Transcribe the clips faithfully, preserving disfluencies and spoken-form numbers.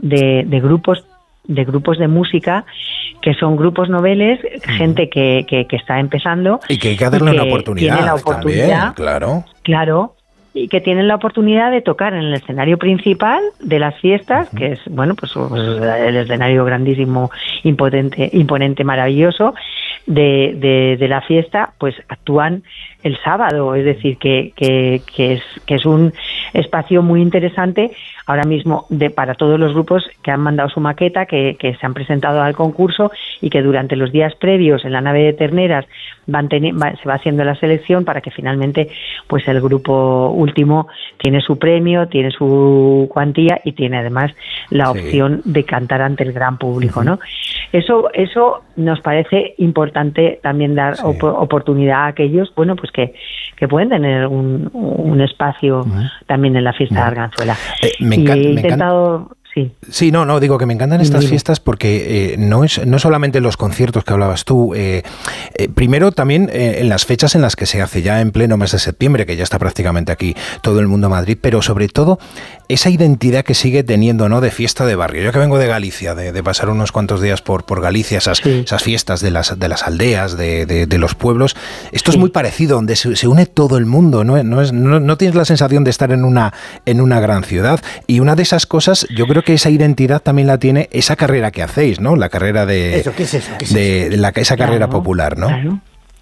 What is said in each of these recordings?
de, de grupos de grupos de música que son grupos noveles, mm. gente que, que, que está empezando y que hay que darle una oportunidad, tiene la oportunidad también, claro, claro, y que tienen la oportunidad de tocar en el escenario principal de las fiestas, uh-huh. que es, bueno, pues, pues el escenario grandísimo, impotente, imponente, maravilloso de, de, de la fiesta, pues actúan el sábado, es decir, que, que, que, es, que es un espacio muy interesante ahora mismo de para todos los grupos que han mandado su maqueta, que, que se han presentado al concurso y que durante los días previos en la nave de Terneras van teni- va, se va haciendo la selección para que finalmente pues el grupo último tiene su premio, tiene su cuantía y tiene además la sí. opción de cantar ante el gran público, uh-huh. ¿no? Eso eso nos parece importante también dar sí. op- oportunidad a aquellos, bueno, pues que, que pueden tener un, un espacio uh-huh. también en la fiesta uh-huh. de Arganzuela. Eh, me encanta, y he me intentado... Encanta. Sí. sí, no, no, digo que me encantan estas Dime. fiestas porque eh, no es no solamente los conciertos que hablabas tú, eh, eh, primero también eh, en las fechas en las que se hace, ya en pleno mes de septiembre, que ya está prácticamente aquí todo el mundo a Madrid, pero sobre todo esa identidad que sigue teniendo, ¿no?, de fiesta de barrio. Yo que vengo de Galicia, de, de pasar unos cuantos días por, por Galicia, esas, sí. esas fiestas de las, de las aldeas, de, de, de los pueblos, esto sí. es muy parecido, donde se, se une todo el mundo, ¿no? No, es, no, no tienes la sensación de estar en una, en una gran ciudad, y una de esas cosas, yo creo que esa identidad también la tiene esa carrera que hacéis, ¿no? La carrera de... Eso, ¿qué es eso? ¿Qué es de, de la, esa carrera claro, popular, ¿no? Claro.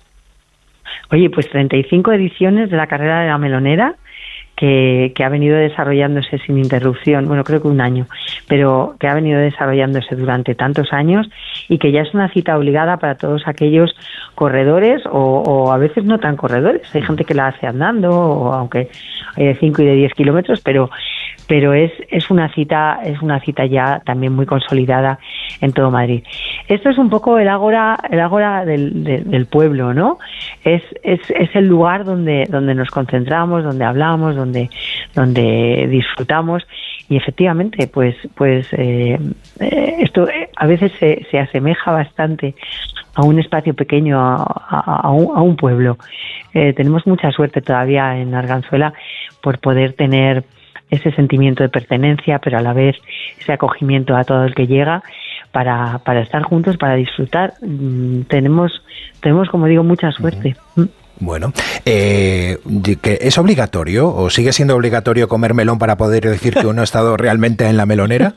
Oye, pues treinta y cinco ediciones de la carrera de la melonera, que, que ha venido desarrollándose sin interrupción, bueno, creo que un año, pero que ha venido desarrollándose durante tantos años y que ya es una cita obligada para todos aquellos corredores o, o a veces no tan corredores. Hay gente que la hace andando, o aunque hay de cinco y de diez kilómetros, pero pero es es una cita es una cita ya también muy consolidada en todo Madrid. Esto es un poco el ágora el ágora del, de, del pueblo, ¿no? Es es es el lugar donde donde nos concentramos, donde hablamos, donde donde disfrutamos, y efectivamente pues pues eh, eh, esto eh, a veces se, se asemeja bastante a un espacio pequeño, a, a, a, un, a un pueblo. Eh, tenemos mucha suerte todavía en Arganzuela por poder tener ese sentimiento de pertenencia, pero a la vez ese acogimiento a todo el que llega para, para estar juntos, para disfrutar. Mm, tenemos, tenemos, como digo, mucha suerte. Uh-huh. Bueno, eh, ¿es obligatorio o sigue siendo obligatorio comer melón para poder decir que uno ha estado realmente en la melonera?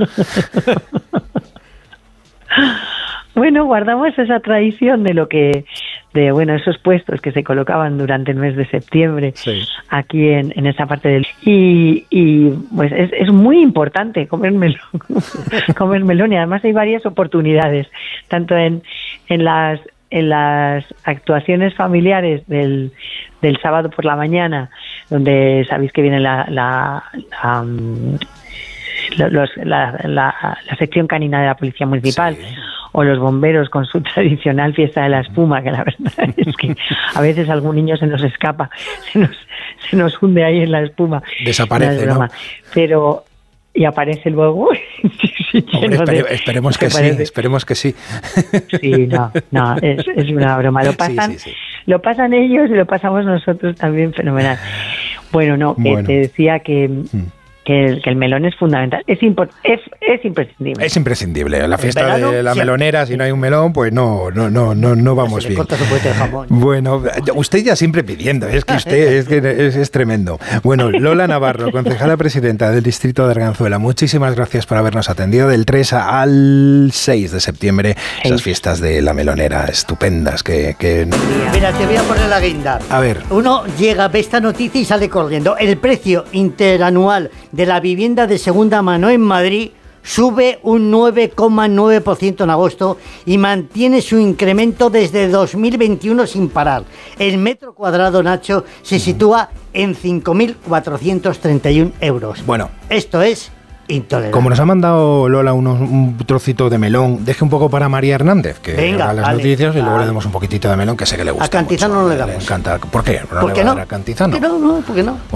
Bueno, guardamos esa tradición de lo que, de bueno, esos puestos que se colocaban durante el mes de septiembre sí. aquí en, en esa parte del y, y pues es, es muy importante comer melón, comer melón, y además hay varias oportunidades, tanto en, en las en las actuaciones familiares del, del sábado por la mañana, donde sabéis que viene la, la, la um, Los, la, la, la sección canina de la Policía Municipal, sí. o los bomberos con su tradicional fiesta de la espuma, que la verdad es que a veces algún niño se nos escapa, se nos, se nos hunde ahí en la espuma. Desaparece, ¿no? Pero... y aparece luego. Hombre, espere, de, esperemos que sí, esperemos que sí. Sí, no, no, es, es una broma. Lo pasan, sí, sí, sí. lo pasan ellos y lo pasamos nosotros también fenomenal. Bueno, no, bueno. te decía que... Mm. Que el, que el melón es fundamental, es, import, es es imprescindible. Es imprescindible. La fiesta verano, de la sí. melonera, si no hay un melón, pues no no no no no vamos se bien. Le corta su puente de jamón. Bueno, usted ya siempre pidiendo, es que usted es que es, es tremendo. Bueno, Lola Navarro, concejala presidenta del distrito de Arganzuela, muchísimas gracias por habernos atendido. Del tres al seis de septiembre, sí. esas fiestas de la melonera estupendas que, que... Mira, te voy a poner la guinda. A ver. Uno llega, ve esta noticia y sale corriendo. El precio interanual de la vivienda de segunda mano en Madrid sube un nueve coma nueve por ciento en agosto y mantiene su incremento desde dos mil veintiuno sin parar. El metro cuadrado, Nacho, se sitúa en cinco mil cuatrocientos treinta y uno euros. Bueno, esto es intolerable. Como nos ha mandado Lola unos, un trocito de melón, deje un poco para María Hernández, que venga, haga las vale, noticias, y luego vale. le damos un poquitito de melón, que sé que le gusta. A Cantizano mucho, no le damos. Le encanta. ¿Por qué? ¿No ¿Por le qué va no? a dar a Cantizano? ¿Por qué no? No, ¿por qué no?